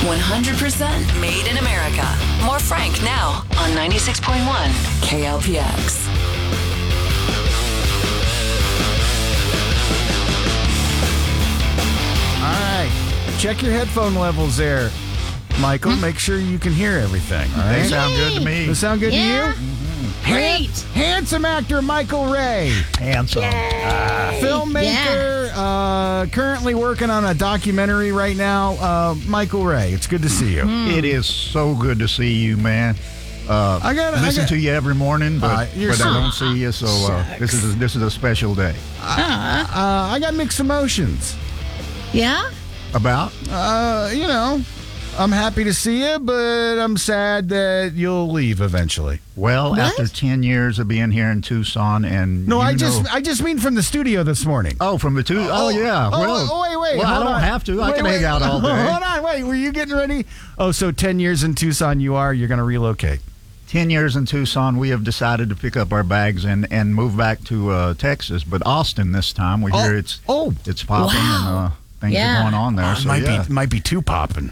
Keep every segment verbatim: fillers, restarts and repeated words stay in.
one hundred percent made in America. More Frank now on ninety-six point one K L P X. All right. Check your headphone levels there, Michael. Hmm? Make sure you can hear everything. All right? They sound good to me. Does it sound good Yeah. to you? Great. Handsome actor Michael Ray. Handsome. Ah. Filmmaker, uh, currently working on a documentary right now. Uh, Michael Ray, it's good to see you. It is so good to see you, man. Uh, I got listen I got, to you every morning, but, Uh, you're but so- I don't see you, so uh, this is a, this is a special day. uh, I got mixed emotions. Yeah? About? Uh, you know, I'm happy to see you, but I'm sad that you'll leave eventually. Well, What? after ten years of being here in Tucson, and No, you I just know- I just mean from the studio this morning. oh, from the two oh yeah. Oh, well, oh, wait, wait. Well, I hold don't on. have to. I Wait, can wait. hang out all day. Hold on, wait. Were you getting ready? Oh, so ten years in Tucson, you are. You're going to relocate. ten years in Tucson, we have decided to pick up our bags and, and move back to uh, Texas. But Austin this time, we Oh, hear it's oh. it's popping and Wow. uh, things Yeah. are going on there. Oh, it so might yeah. be might be too popping.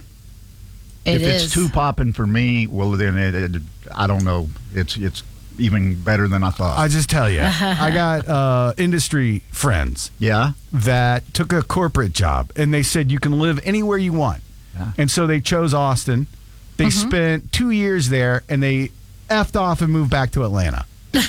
It if is. it's too popping for me, well then it, it, I don't know. It's it's even better than I thought. I just tell you, I got uh, industry friends yeah. that took a corporate job, and they said you can live anywhere you want, Yeah. and so they chose Austin. They spent two years there, and they effed off and moved back to Atlanta.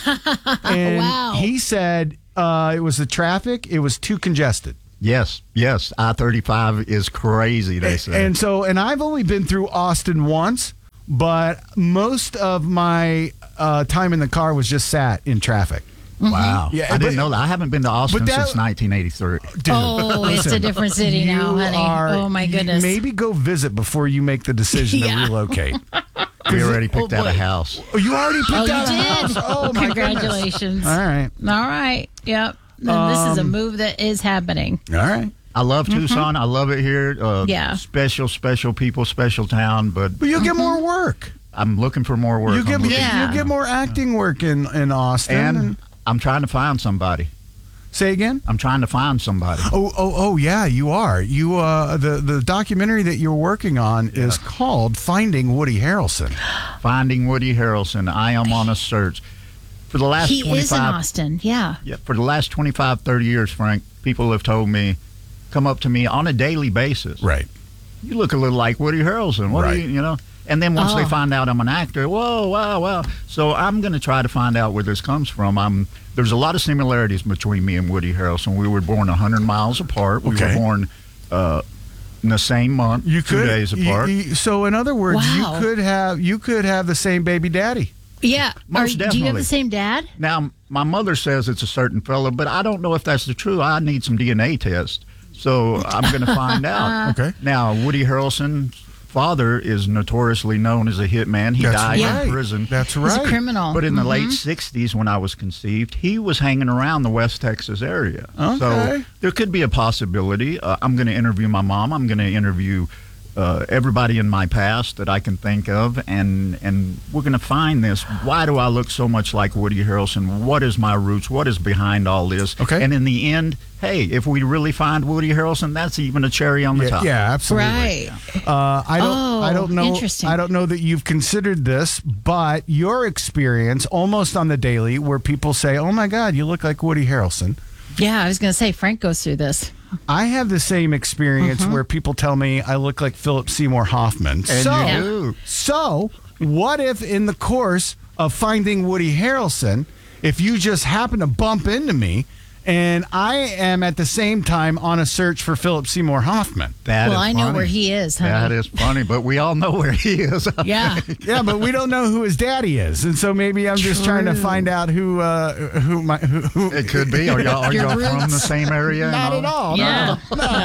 And Wow. he said uh, it was the traffic; it was too congested. Yes. Yes. I thirty-five is crazy. They say. And so, and I've only been through Austin once, but most of my uh, time in the car was just sat in traffic. wow. Yeah, I didn't but- know that. I haven't been to Austin but that- since nineteen eighty-three. Dude, Oh, it's a listen, different city now, you honey. are- Oh, my goodness. Maybe go visit before you make the decision Yeah. to relocate. We already picked oh, out a boy. house. Oh, you already picked Oh, you out a did? house. Oh, my Congratulations. goodness. All right. All right. Yep. Then this is a Um, move that is happening. All right. I love Tucson. I love it here. Uh, Yeah. Special, special people, special town. But But you'll get more work. I'm looking for more work. You I'm get looking- Yeah. you get more acting work in, in Austin. and I'm trying to find somebody. Say again? I'm trying to find somebody. Oh, oh, oh, yeah, you are. You uh, the the documentary that you're working on is called Finding Woody Harrelson. Finding Woody Harrelson. I am on a search. For the last He is in twenty-five Austin. Yeah. Yeah, for the last twenty-five, thirty years, Frank, people have told me, come up to me on a daily basis. Right. You look a little like Woody Harrelson. What Right. are you, you know? And then once they Oh. find out I'm an actor, whoa, wow, wow. So I'm going to try to find out where this comes from. I'm There's a lot of similarities between me and Woody Harrelson. We were born one hundred miles apart. We Okay. were born uh, in the same month, You two could days you- apart. you- so in other words, Wow. you could have you could have the same baby daddy. Yeah. Most Are- do you have definitely. the same dad? Now, my mother says it's a certain fella, but I don't know if that's the true. I need some D N A test. So I'm going to find out. Okay. Now, Woody Harrelson's father is notoriously known as a hitman. He That's died right. in prison. That's He's right. a criminal. But in the Mhm. late sixties, when I was conceived, he was hanging around the West Texas area. Okay. So there could be a possibility. Uh, I'm going to interview my mom. I'm going to interview uh, everybody in my past that I can think of, and and we're going to find this. Why do I look so much like Woody Harrelson? What is my roots? What is behind all this? Okay. And in the end, hey, if we really find Woody Harrelson, that's even a cherry on the Yeah, top. yeah, absolutely. Right. Uh, I don't. Oh, I don't know. interesting. I don't know that you've considered this, but your experience almost on the daily, where people say, "Oh my God, you look like Woody Harrelson." Yeah, I was going to say Frank goes through this. I have the same experience where people tell me I look like Philip Seymour Hoffman. And so, you do. so what if in the course of finding Woody Harrelson, if you just happen to bump into me, and I am at the same time on a search for Philip Seymour Hoffman? That well, is I know funny. where he is, honey. That is funny, but we all know where he is. Yeah. Yeah, but we don't know who his daddy is, and so maybe I'm just trying to True. find out who uh, who my who. who It could be. Are y'all, are Your y'all from roots. the same area? and Not all? at all. Yeah.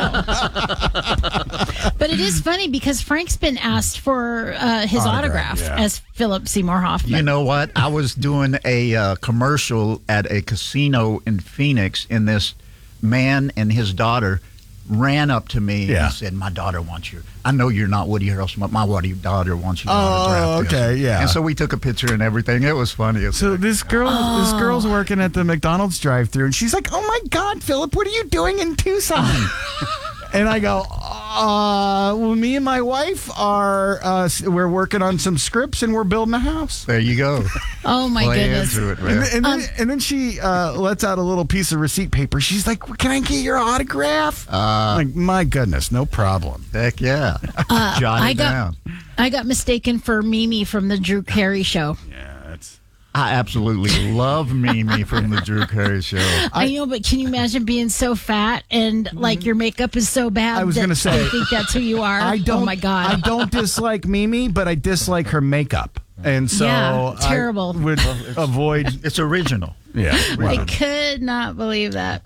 No. But it is funny because Frank's been asked for uh, his Autograph, autograph yeah. as Philip Seymour Hoffman. You know what? I was doing a uh, commercial at a casino in Phoenix, and this man and his daughter ran up to me Yeah. and said, "My daughter wants you. I know you're not Woody Harrelson, but my Woody daughter wants you to Oh, autograph this." okay, yeah. And so we took a picture and everything. It was funny. It's So this girl, this Oh. girl's working at the McDonald's drive-thru, and she's like, "Oh my God, Philip, what are you doing in Tucson?" And I go, "Oh, Uh, well, me and my wife are, uh, s- we're working on some scripts and we're building a house. There you go. Oh my Play goodness. into it, And, man. then- and, Um, then, and then she uh, lets out a little piece of receipt paper. She's like, "Can I get your autograph?" Uh, I'm like, my goodness, no problem. Heck yeah. Jot Uh, I it got down. I got mistaken for Mimi from the Drew Carey show. Yeah, that's. I absolutely love Mimi from the Drew Carey Show. I, know, but can you imagine being so fat and like your makeup is so bad? I was that gonna say- they think that's who you are. I don't. Oh my god. I don't dislike Mimi, but I dislike her makeup, and so Yeah, I terrible. would avoid. It's original. Yeah. I could not believe that.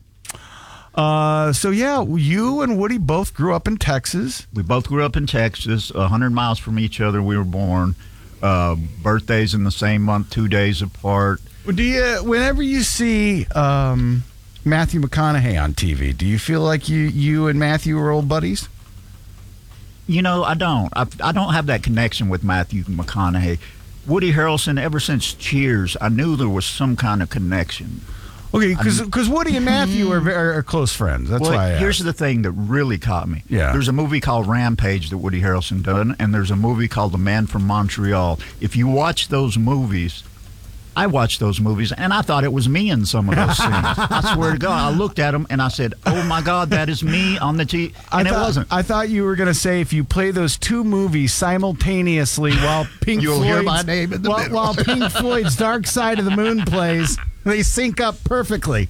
Uh, so yeah, you and Woody both grew up in Texas. We both grew up in Texas, one hundred miles from each other. We were born. Uh, birthdays in the same month, two days apart. Do you, whenever you see um, Matthew McConaughey on T V, do you feel like you you and Matthew are old buddies? You know, I don't. I, I don't have that connection with Matthew McConaughey. Woody Harrelson, ever since Cheers, I knew there was some kind of connection. Okay, because Woody and Matthew are, very, are close friends. That's Well, why. I here's asked. the thing that really caught me. Yeah. There's a movie called Rampage that Woody Harrelson done, and there's a movie called The Man from Montreal. If you watch those movies, I watched those movies, and I thought it was me in some of those scenes. I swear to God, I looked at them and I said, "Oh my God, that is me on the T V," and I it thought, wasn't. I thought you were going to say if you play those two movies simultaneously while Pink You'll Floyd's, hear my name in the while, middle. while Pink Floyd's Dark Side of the Moon plays, they sync up perfectly.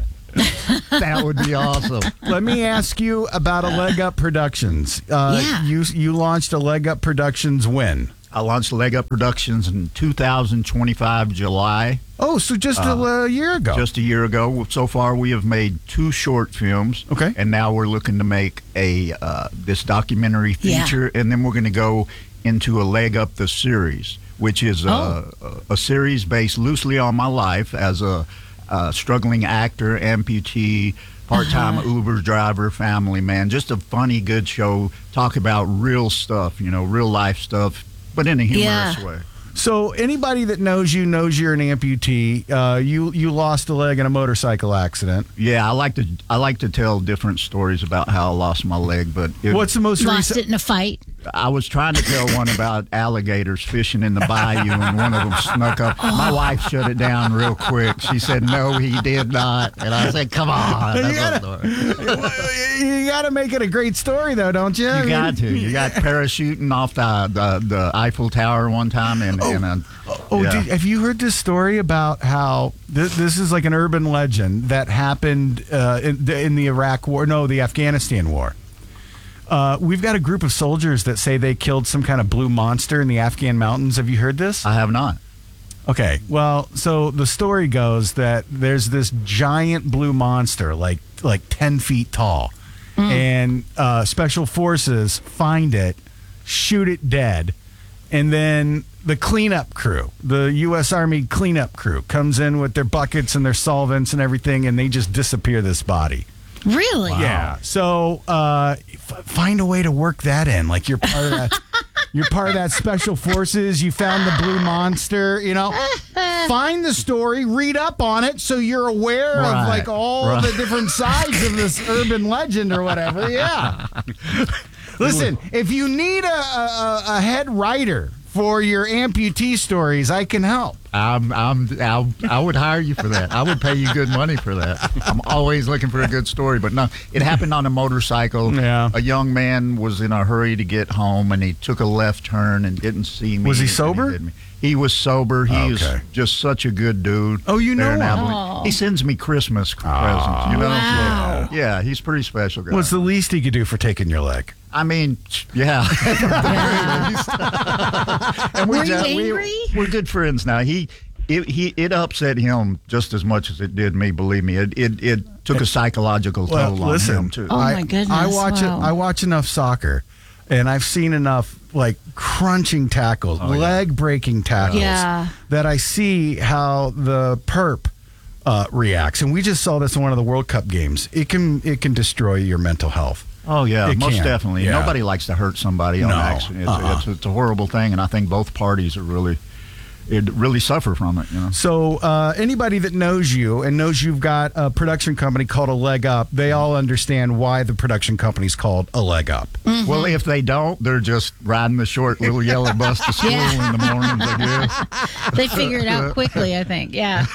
That would be awesome. Let me ask you about a Leg Up Productions. Uh, Yeah. You you launched a Leg Up Productions when? I launched Leg Up Productions in two thousand twenty-five, July, Oh, so just a uh, year ago. just a year ago. So far, we have made two short films. Okay. And now we're looking to make a uh, this documentary Yeah. feature, and then we're going to go into a Leg Up the series, which is uh, a, a series based loosely on my life as a, uh struggling actor, amputee, part-time Uh-huh. Uber driver, family man. Just a funny, good show. Talk about real stuff, you know, real life stuff, but in a humorous Yeah. way. So anybody that knows you knows you're an amputee. Uh, you you lost a leg in a motorcycle accident. Yeah, I like to I like to tell different stories about how I lost my leg, but it, What's the most Lost recent? it in a fight. I was trying to tell one about alligators fishing in the bayou, and one of them snuck up. My wife shut it down real quick. She said, "No, he did not," and I said, "Come on, You that's gotta- a story." You got to make it a great story, though, don't you? You got to. You got parachuting off the the, the Eiffel Tower one time, and, and uh, Oh, yeah. did, have you heard this story about how this, this is like an urban legend that happened uh, in, the, in the Iraq War? No, the Afghanistan War. Uh, we've got a group of soldiers that say they killed some kind of blue monster in the Afghan mountains. Have you heard this? I have not. Okay, well, so the story goes that there's this giant blue monster, like like ten feet tall, and uh, special forces find it, shoot it dead, and then the cleanup crew, the U S Army cleanup crew, comes in with their buckets and their solvents and everything, and they just disappear this body. Really? Yeah. So uh, f- find a way to work that in. Like you're part of that. You're part of that special forces. You found the blue monster. You know, find the story, read up on it, so you're aware of Right, like all right. the different sides of this urban legend or whatever. Yeah. Listen, if you need a, a, a head writer for your amputee stories, I can help. I'm, I'm, I'll, I would hire you for that. I would pay you good money for that. I'm always looking for a good story, but no, it happened on a motorcycle. Yeah. A young man was in a hurry to get home, and he took a left turn and didn't see me. Was he and sober? did me. He was sober. He is Okay. just such a good dude. Oh, you there know in him? Abilene. Aw. He sends me Christmas presents. You know? Wow. So, yeah, he's a pretty special guy. What's the least he could do for taking your leg? I mean, yeah. and Were you just- angry? We're good friends now. He, it, he, it upset him just as much as it did me. Believe me, it, it, it took a psychological Well, toll on listen, him too. Oh, I, my goodness, I watch wow. it. I watch enough soccer, and I've seen enough like crunching tackles, Oh, yeah. leg breaking tackles, Yeah. that I see how the perp uh, reacts. And we just saw this in one of the World Cup games. It can it can destroy your mental health. Oh yeah, It most can. definitely. Yeah. Nobody likes to hurt somebody on No. accident. It's, Uh-uh. it's, it's a horrible thing, and I think both parties are really it really suffer from it. You know. So uh, anybody that knows you and knows you've got a production company called A Leg Up, they all understand why the production company's called A Leg Up. Mm-hmm. Well, if they don't, they're just riding the short little yellow bus to school Yeah. in the mornings, I guess. They figure it out quickly, I think. Yeah.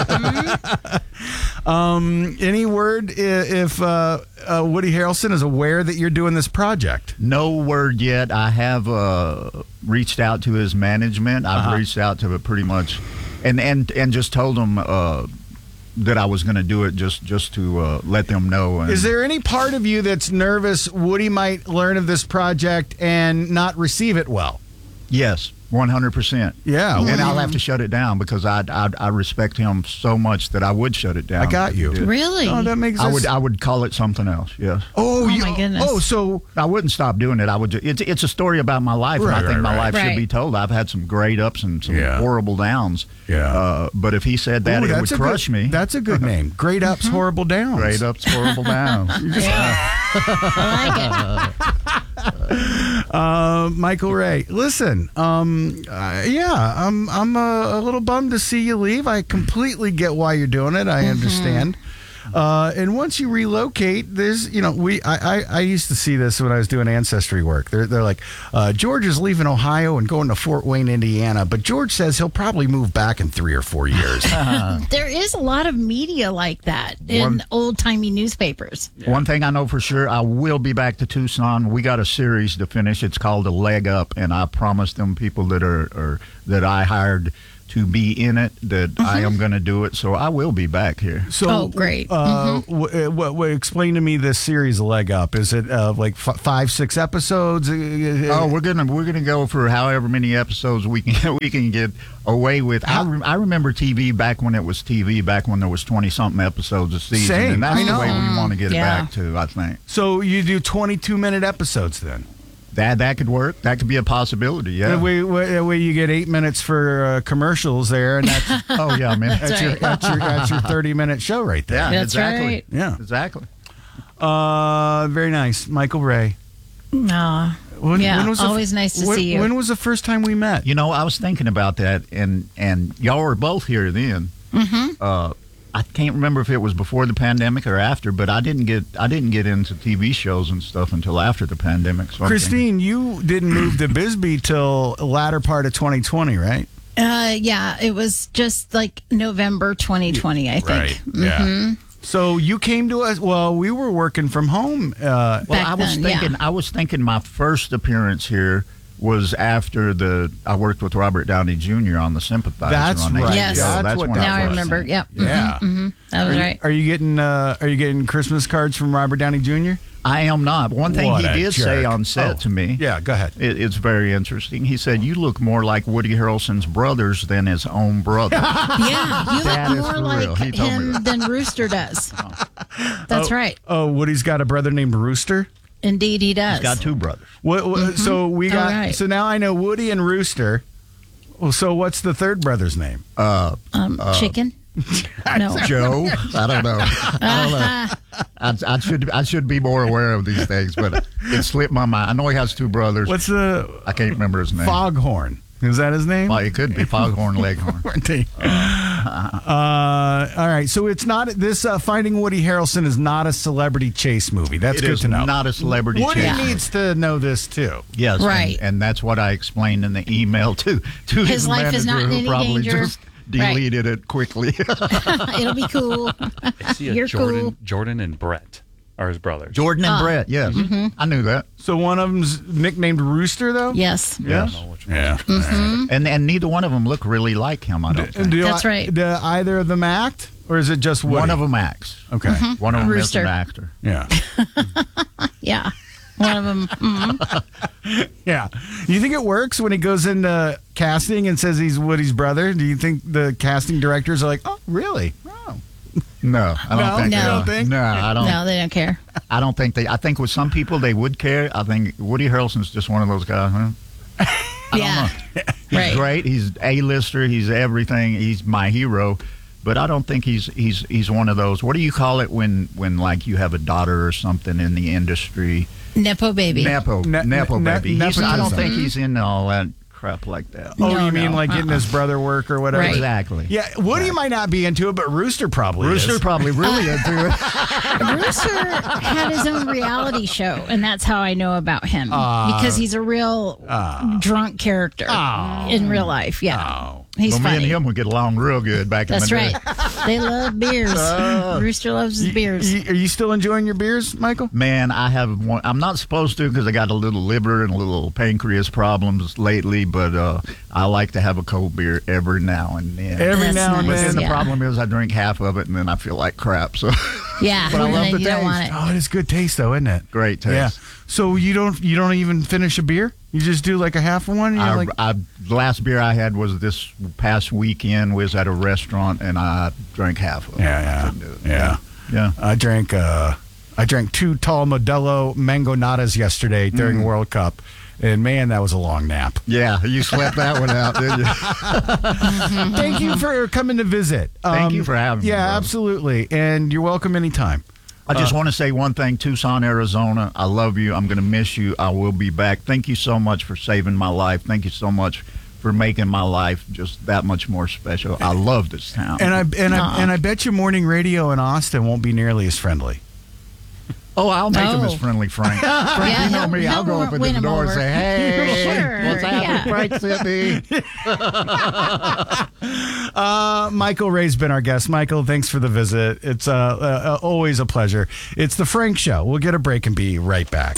Um, any word i- if uh, uh, Woody Harrelson is aware that you're doing this project? No word yet. I have uh, reached out to his management. I've Uh-huh. reached out to it pretty much, and and and just told them uh, that I was going to do it just just to uh, let them know. And Is there any part of you that's nervous Woody might learn of this project and not receive it well? Yes, one hundred percent. Yeah. And I'll have to shut it down because I, I I respect him so much that I would shut it down. I got if he you. did. Really? Oh, that makes I sense. would I would call it something else. Yes. Oh, Oh, you, my goodness. Oh, so I wouldn't stop doing it. I would. Ju- it's it's a story about my life, Right, and I think right, my right. life should Right. be told. I've had some great ups and some Yeah. horrible downs. Yeah. Uh, but if he said that, Ooh, it would that's a crush good, me. That's a good name. Great ups, horrible downs. Great ups, horrible downs. I like it. Uh, Michael Ray, listen. Um, uh, yeah, I'm I'm a, a little bummed to see you leave. I completely get why you're doing it. I understand. Uh, and once you relocate, there's, you know, we I, I, I used to see this when I was doing ancestry work. They're they're like, uh, George is leaving Ohio and going to Fort Wayne, Indiana, but George says he'll probably move back in three or four years. There is a lot of media like that in One- old timey newspapers. One thing I know for sure, I will be back to Tucson. We got a series to finish. It's called A Leg Up, and I promised them people that are, are that I hired to be in it that I am going to do it. So I will be back here. So, Oh, great. Uh, w- what, what, explain to me this series, A Leg Up. Is it uh, like f- five, six episodes? Oh, we're gonna we're gonna go for however many episodes we can we can get away with. I, re- I remember T V back when it was T V, back when there was twenty something episodes a season, Same, and that's I the know. way we want to get Yeah. it back to. I think So you do twenty-two minute episodes then? that that could work. That could be a possibility. Yeah. That way, that way you get eight minutes for uh, commercials there, and that's, oh yeah, man. that's, your, right. that's, your, that's your thirty minute show right there. Yeah, That's exactly. right. Yeah. Exactly. Uh, very nice. Michael Ray. Aw. When, Yeah, the f- always nice to when- see you. When was the first time we met? You know, I was thinking about that, and and y'all were both here then. Mm-hmm. Uh, I can't remember if it was before the pandemic or after, but I didn't get I didn't get into T V shows and stuff until after the pandemic. So I'm thinking- Christine, you didn't move to Bisbee till latter part of twenty twenty, right? Uh, yeah, it was just like November twenty twenty, I think. Yeah. So you came to us. Well, we were working from home. Uh, Well, Back I was then, thinking yeah. I was thinking my first appearance here was after the I worked with Robert Downey Junior on The Sympathizer. That's on right. H B O. Yes. That's what when that Now I was. remember. Yep. yeah. That Are was you, right. are you getting uh, Are you getting Christmas cards from Robert Downey Junior? I am not. One thing What he a did say jerk. on set Oh, to me. Yeah, go ahead. It, it's very interesting. He said, "You look more like Woody Harrelson's brothers than his own brother." Yeah, you That look is more for like real. He told me him that. than Rooster does. That's right. Oh, Woody's got a brother named Rooster. Indeed, he does. He's got two brothers. What, what, So we got. All right. So now I know Woody and Rooster. Well, so what's the third brother's name? Uh, Um, chicken? No. Joe, I don't know. I, don't know. I, I should I should be more aware of these things, but it slipped my mind. I know he has two brothers. What's the I can't remember his name. Foghorn? Is that his name? Well, it could be Foghorn Leghorn. Uh, all right. So it's not this. Uh, Finding Woody Harrelson is not a celebrity chase movie. That's It good is to know. not a celebrity Woody chase. needs to know this too. Yes, and- Right. and, that's what I explained in the email to to his, His life manager, is not in who any probably danger. just deleted it quickly. It'll be cool. Is he a You're Jordan, cool. Jordan and Brett are his brothers. Jordan and Brett, yes, I knew that. So one of them's nicknamed Rooster, though. Yes. I Yes. don't know which one. Yeah. And and neither one of them look really like him. I don't And think. do That's I- right. Do either of them act, or is it just Woody? One of them acts. Okay. One of them is Rooster. an actor. Yeah. Yeah. One of them. Mm, Yeah. You think it works when he goes into casting and says he's Woody's brother? Do you think the casting directors are like, oh, really? Oh. No, I don't No? think. No. they You are. don't think? No, I don't. no, they don't care. I don't think they. I think with some people they would care. I think Woody Harrelson's just one of those guys. Huh? Yeah. He's Right. great. He's A-lister. He's everything. He's my hero. But I don't think he's he's he's one of those. What do you call it when when like you have a daughter or something in the industry? Nepo baby. Nepo, Ne- nepo ne- baby. He's, I don't nepotism. think he's into all that crap like that. Oh, No, you mean no, like getting uh-uh. his brother work or whatever? Right. Exactly. Yeah, Woody might not be into it, but Rooster probably Rooster is. probably really into it. Brewster had his own reality show, and that's how I know about him because he's a real drunk character in real life. Yeah, he's Well, me funny. and him would get along real good back in That's the day. right. They love beers. Rooster loves his beers. You- are you still enjoying your beers, Michael? Man, I have one. I'm not supposed to because I got a little liver and a little pancreas problems lately, but uh, I like to have a cold beer every now and then. Every That's now and nice. then. And the Yeah. problem is I drink half of it and then I feel like crap. So Yeah, But I and love then the you don't taste. want it. Oh, it is good taste though, isn't it? great taste. Yeah. So you don't you don't even finish a beer? You just do like a half of one? And you're I, like, I, the last beer I had was this past weekend. Was at a restaurant and I drank half of it. yeah, I yeah, couldn't do it. yeah. Yeah. I drank uh, I drank two tall Modelo Mangonadas yesterday during Mm. World Cup, and man, that was a long nap. Yeah, you slept that one out, didn't you? Thank you for coming to visit. Thank you for having me, Yeah, brother. absolutely, and you're welcome anytime. I just want to say one thing, Tucson, Arizona. I love you. I'm going to miss you. I will be back. Thank you so much for saving my life. Thank you so much for making my life just that much more special. I love this town. And I and I and I bet you morning radio in Austin won't be nearly as friendly. oh, I'll make him No. as friendly, Frank. Frank, Yeah, you know he'll- me. I'll he'll go up into win the him door and over. say, hey, Sure, what's happening, yeah. Frank City? Uh, Michael Ray's been our guest. Michael, thanks for the visit. It's uh, uh, always a pleasure. It's the Frank Show. We'll get a break and be right back.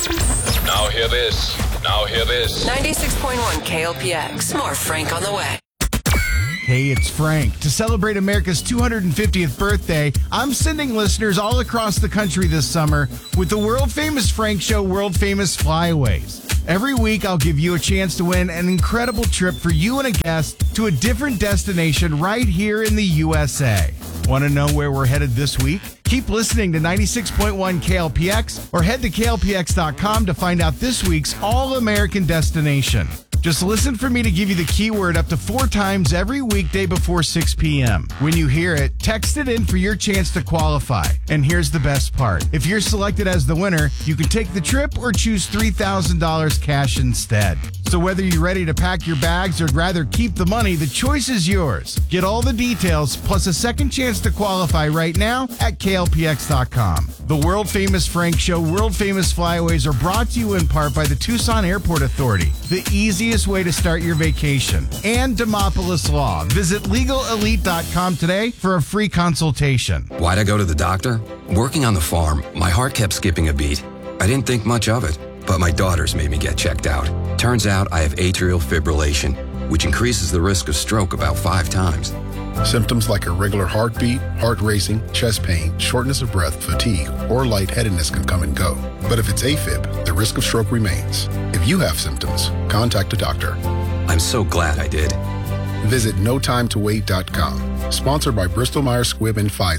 Now hear this. Now hear this. ninety-six point one K L P X. More Frank on the way. Hey, it's Frank. To celebrate America's two hundred fiftieth birthday, I'm sending listeners all across the country this summer with the world famous Frank Show World Famous Flyaways. Every week, I'll give you a chance to win an incredible trip for you and a guest to a different destination right here in the U S A. Want to know where we're headed this week? Keep listening to ninety-six point one K L P X or head to K L P X dot com to find out this week's all-American destination. Just listen for me to give you the keyword up to four times every weekday before six p.m. When you hear it, text it in for your chance to qualify. And here's the best part. If you're selected as the winner, you can take the trip or choose three thousand dollars cash instead. So whether you're ready to pack your bags or rather keep the money, the choice is yours. Get all the details plus a second chance to qualify right now at K L P X dot com. The world famous Frank Show World Famous Flyaways are brought to you in part by the Tucson Airport Authority, the easiest way to start your vacation, and Demopolis Law. Visit legal elite dot com today for a free consultation. Why'd I go to the doctor? Working on the farm, my heart kept skipping a beat. I didn't think much of it, but my daughters made me get checked out. Turns out I have atrial fibrillation, which increases the risk of stroke about five times. Symptoms like irregular heartbeat, heart racing, chest pain, shortness of breath, fatigue, or lightheadedness can come and go. But if it's AFib, the risk of stroke remains. If you have symptoms, contact a doctor. I'm so glad I did. Visit no time to wait dot com. Sponsored by Bristol Myers Squibb and Pfizer.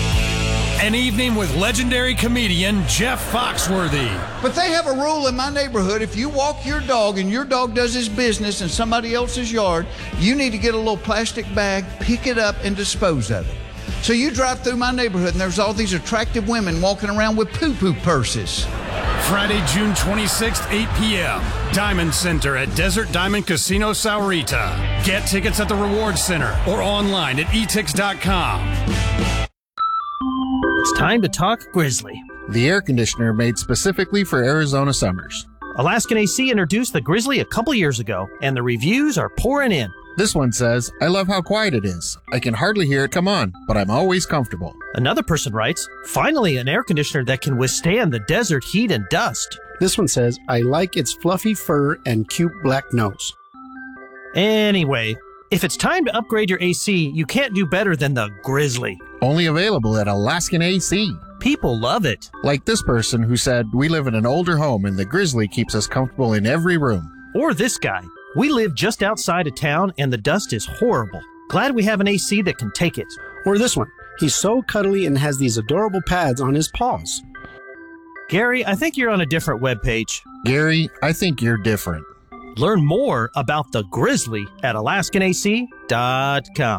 An evening with legendary comedian Jeff Foxworthy. But they have a rule in my neighborhood. If you walk your dog and your dog does his business in somebody else's yard, you need to get a little plastic bag, pick it up, and dispose of it. So you drive through my neighborhood and there's all these attractive women walking around with poo-poo purses. Friday, June twenty-sixth, eight p.m. Diamond Center at Desert Diamond Casino Saurita. Get tickets at the Reward Center or online at e tix dot com. It's time to talk Grizzly. The air conditioner made specifically for Arizona summers. Alaskan A C introduced the Grizzly a couple years ago, and the reviews are pouring in. This one says, I love how quiet it is. I can hardly hear it come on, but I'm always comfortable. Another person writes, finally an air conditioner that can withstand the desert heat and dust. This one says, I like its fluffy fur and cute black nose. Anyway, if it's time to upgrade your A C, you can't do better than the Grizzly. Only available at Alaskan A C. People love it. Like this person who said, we live in an older home and the Grizzly keeps us comfortable in every room. Or this guy. We live just outside of town and the dust is horrible. Glad we have an A C that can take it. Or this one. He's so cuddly and has these adorable pads on his paws. Gary, I think you're on a different webpage. Gary, I think you're different. Learn more about the Grizzly at Alaskan A C dot com.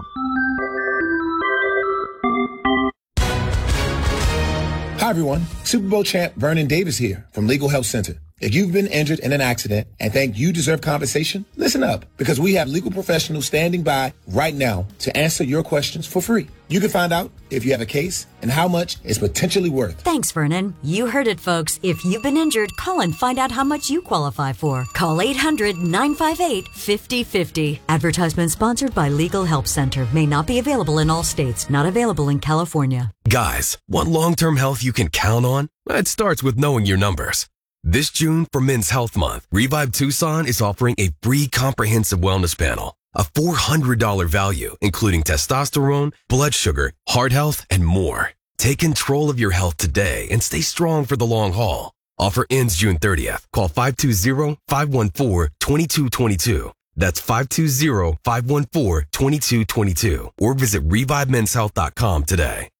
Hi, everyone. Super Bowl champ Vernon Davis here from Legal Health Center. If you've been injured in an accident and think you deserve compensation, listen up, because we have legal professionals standing by right now to answer your questions for free. You can find out if you have a case and how much it's potentially worth. Thanks, Vernon. You heard it, folks. If you've been injured, call and find out how much you qualify for. Call eight hundred, nine five eight, five oh five oh. Advertisement sponsored by Legal Help Center. May not be available in all states. Not available in California. Guys, want long-term health you can count on? It starts with knowing your numbers. This June, for Men's Health Month, Revive Tucson is offering a free comprehensive wellness panel. A four hundred dollars value, including testosterone, blood sugar, heart health, and more. Take control of your health today and stay strong for the long haul. Offer ends June thirtieth. Call five two zero, five one four, two two two two. That's five two zero, five one four, two two two two. Or visit revive men's health dot com today.